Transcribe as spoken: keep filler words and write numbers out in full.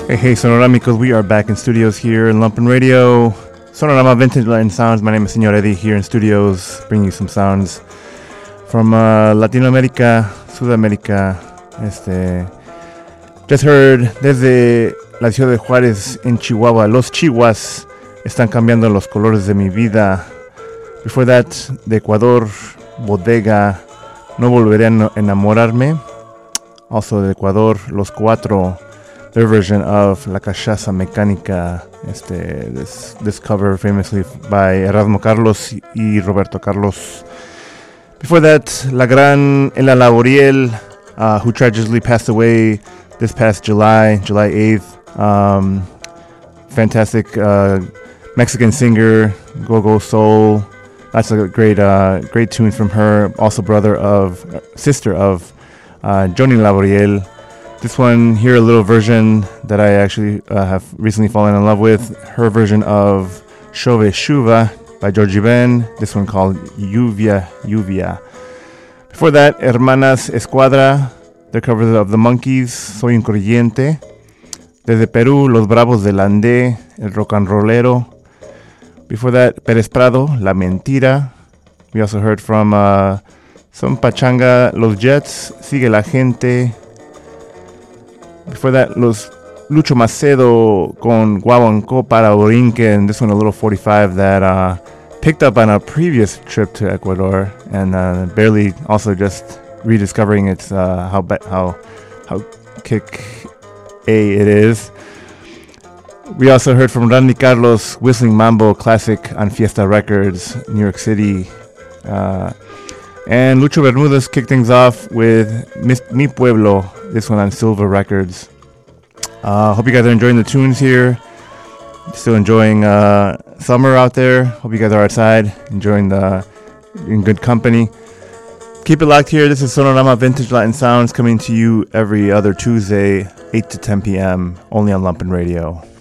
Hey, hey, Sonoramicos, we are back in studios here in Lumpen Radio. Sonorama Vintage Latin Sounds. My name is Senor Eddie here in studios, bringing you some sounds from uh, Latinoamérica, Sudamérica. Este, just heard desde la ciudad de Juárez en Chihuahua. Los Chihuas están cambiando los colores de mi vida. Before that, de Ecuador, Bodega, No volveré a enamorarme. Also de Ecuador, Los Cuatro, their version of La Cachaza Mecánica. Este, this, this cover famously by Erasmo Carlos y Roberto Carlos. Before that, La Gran Ela Laboriel, uh, who tragically passed away this past July, July eighth. Um, fantastic uh, Mexican singer, go-go soul. That's a great, uh, great tune from her. Also, brother of, uh, sister of uh, Joni Laboriel. This one here, a little version that I actually uh, have recently fallen in love with. Her version of Chove Shuva by Georgie Ben. This one called Lluvia Lluvia. Before that, Hermanas Escuadra, their cover of The Monkees, Soy un Creyente. Desde Perú, Los Bravos del Andé, El Rock and Rollero. Before that, Pérez Prado, La Mentira. We also heard from uh, some pachanga, Los Jets, Sigue la Gente. Before that, Los Lucho Macedo con Guaguancó para Borinque, and this one a little forty-five that uh, picked up on a previous trip to Ecuador, and uh, barely also just rediscovering its uh, how be- how how kick A it is. We also heard from Randy Carlos, Whistling Mambo classic on Fiesta Records, New York City. Uh, and Lucho Bermudez kicked things off with Mis- Mi Pueblo, this one on Silver Records. Uh, hope you guys are enjoying the tunes here. Still enjoying uh, summer out there. Hope you guys are outside, enjoying the in good company. Keep it locked here. This is Sonorama Vintage Latin Sounds coming to you every other Tuesday, eight to ten p.m., only on Lumpen Radio.